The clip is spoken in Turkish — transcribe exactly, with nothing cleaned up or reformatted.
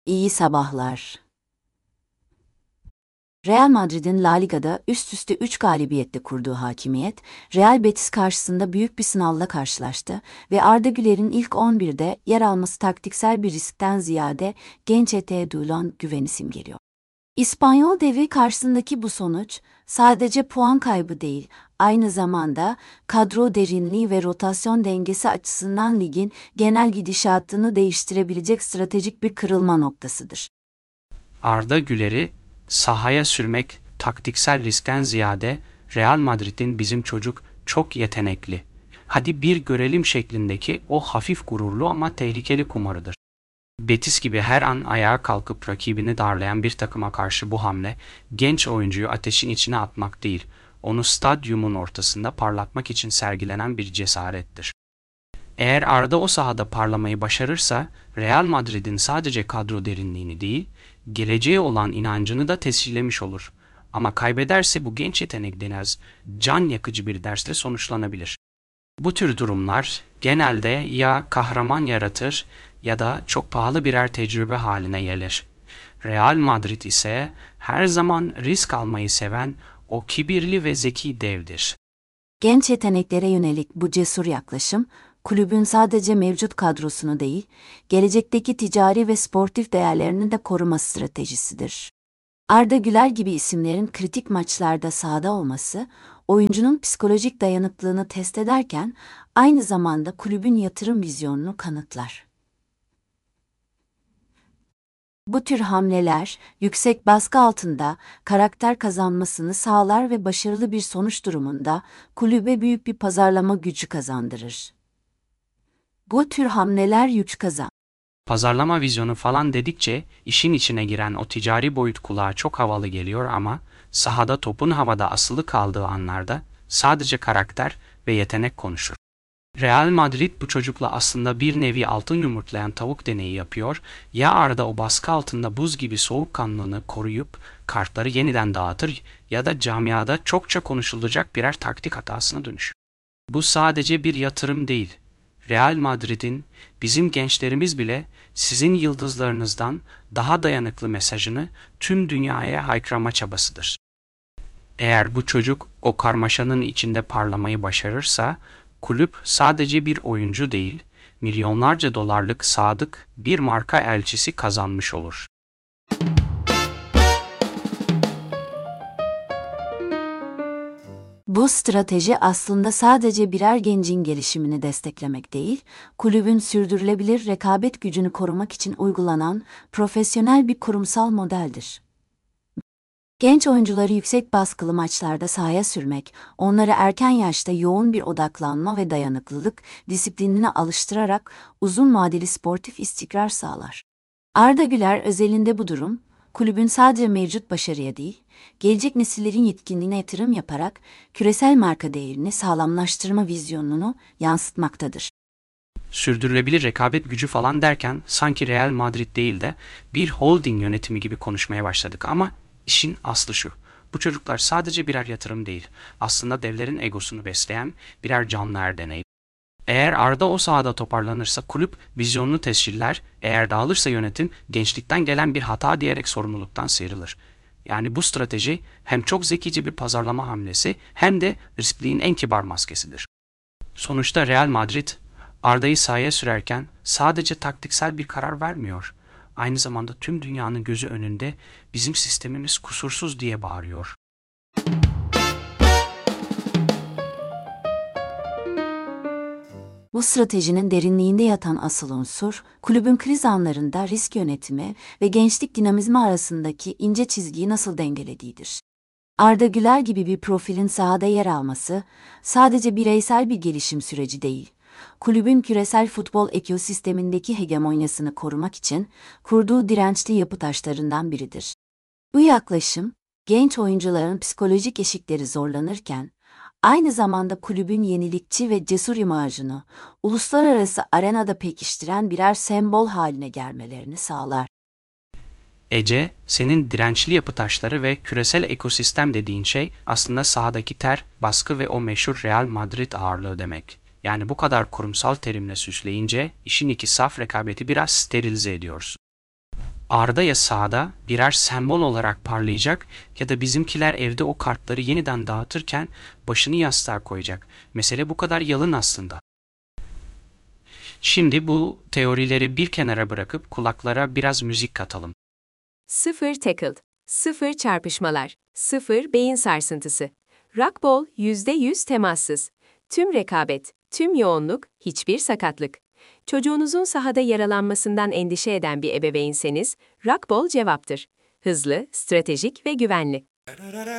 İyi sabahlar. Real Madrid'in La Liga'da üst üste üç galibiyetle kurduğu hakimiyet, Real Betis karşısında büyük bir sınavla karşılaştı ve Arda Güler'in ilk on birde yer alması taktiksel bir riskten ziyade genç yeteneğe duyulan güveni simgeliyor. İspanyol devi karşısındaki bu sonuç, sadece puan kaybı değil, aynı zamanda kadro derinliği ve rotasyon dengesi açısından ligin genel gidişatını değiştirebilecek stratejik bir kırılma noktasıdır. Arda Güler'i sahaya sürmek taktiksel riskten ziyade Real Madrid'in bizim çocuk çok yetenekli, hadi bir görelim şeklindeki o hafif gururlu ama tehlikeli kumarıdır. Betis gibi her an ayağa kalkıp rakibini darlayan bir takıma karşı bu hamle, genç oyuncuyu ateşin içine atmak değil, onu stadyumun ortasında parlatmak için sergilenen bir cesarettir. Eğer Arda o sahada parlamayı başarırsa, Real Madrid'in sadece kadro derinliğini değil, geleceğe olan inancını da tescillemiş olur. Ama kaybederse bu genç yetenek deniz can yakıcı bir dersle sonuçlanabilir. Bu tür durumlar genelde ya kahraman yaratır ya da çok pahalı birer tecrübe haline gelir. Real Madrid ise her zaman risk almayı seven o kibirli ve zeki devdir. Genç yeteneklere yönelik bu cesur yaklaşım, kulübün sadece mevcut kadrosunu değil, gelecekteki ticari ve sportif değerlerini de koruma stratejisidir. Arda Güler gibi isimlerin kritik maçlarda sahada olması, oyuncunun psikolojik dayanıklılığını test ederken, aynı zamanda kulübün yatırım vizyonunu kanıtlar. Bu tür hamleler, yüksek baskı altında karakter kazanmasını sağlar ve başarılı bir sonuç durumunda kulübe büyük bir pazarlama gücü kazandırır. Bu tür hamleler güç kazan. Pazarlama vizyonu falan dedikçe işin içine giren o ticari boyut kulağa çok havalı geliyor ama sahada topun havada asılı kaldığı anlarda sadece karakter ve yetenek konuşur. Real Madrid bu çocukla aslında bir nevi altın yumurtlayan tavuk deneyi yapıyor, ya Arda o baskı altında buz gibi soğukkanlılığını koruyup kartları yeniden dağıtır ya da camiada çokça konuşulacak birer taktik hatasına dönüşür. Bu sadece bir yatırım değil. Real Madrid'in bizim gençlerimiz bile sizin yıldızlarınızdan daha dayanıklı mesajını tüm dünyaya haykırma çabasıdır. Eğer bu çocuk o karmaşanın içinde parlamayı başarırsa, kulüp sadece bir oyuncu değil, milyonlarca dolarlık sadık bir marka elçisi kazanmış olur. Bu strateji aslında sadece birer gencin gelişimini desteklemek değil, kulübün sürdürülebilir rekabet gücünü korumak için uygulanan profesyonel bir kurumsal modeldir. Genç oyuncuları yüksek baskılı maçlarda sahaya sürmek, onları erken yaşta yoğun bir odaklanma ve dayanıklılık disiplinine alıştırarak uzun vadeli sportif istikrar sağlar. Arda Güler özelinde bu durum, kulübün sadece mevcut başarıya değil, gelecek nesillerin yetkinliğine yatırım yaparak küresel marka değerini sağlamlaştırma vizyonunu yansıtmaktadır. Sürdürülebilir rekabet gücü falan derken sanki Real Madrid değil de bir holding yönetimi gibi konuşmaya başladık ama işin aslı şu: bu çocuklar sadece birer yatırım değil, aslında devlerin egosunu besleyen birer canlı erdeneği. Eğer Arda o sahada toparlanırsa kulüp vizyonunu tesciller, eğer dağılırsa yönetim gençlikten gelen bir hata diyerek sorumluluktan sıyrılır. Yani bu strateji hem çok zekice bir pazarlama hamlesi hem de riskliliğin en kibar maskesidir. Sonuçta Real Madrid, Arda'yı sahaya sürerken sadece taktiksel bir karar vermiyor. Aynı zamanda tüm dünyanın gözü önünde bizim sistemimiz kusursuz diye bağırıyor. Bu stratejinin derinliğinde yatan asıl unsur, kulübün kriz anlarında risk yönetimi ve gençlik dinamizmi arasındaki ince çizgiyi nasıl dengelediğidir. Arda Güler gibi bir profilin sahada yer alması, sadece bireysel bir gelişim süreci değil, kulübün küresel futbol ekosistemindeki hegemonyasını korumak için kurduğu dirençli yapı taşlarından biridir. Bu yaklaşım, genç oyuncuların psikolojik eşikleri zorlanırken, aynı zamanda kulübün yenilikçi ve cesur imajını uluslararası arenada pekiştiren birer sembol haline gelmelerini sağlar. Ece, senin dirençli yapı taşları ve küresel ekosistem dediğin şey aslında sahadaki ter, baskı ve o meşhur Real Madrid ağırlığı demek. Yani bu kadar kurumsal terimle süsleyince işin iki saf rekabeti biraz sterilize ediyorsun. Arda ya sahada birer sembol olarak parlayacak ya da bizimkiler evde o kartları yeniden dağıtırken başını yastığa koyacak. Mesele bu kadar yalın aslında. Şimdi bu teorileri bir kenara bırakıp kulaklara biraz müzik katalım. Sıfır tackled, sıfır çarpışmalar, sıfır beyin sarsıntısı. Rugby yüzde yüz temassız. Tüm rekabet, tüm yoğunluk, hiçbir sakatlık. Çocuğunuzun sahada yaralanmasından endişe eden bir ebeveynseniz, Rugby cevaptır. Hızlı, stratejik ve güvenli.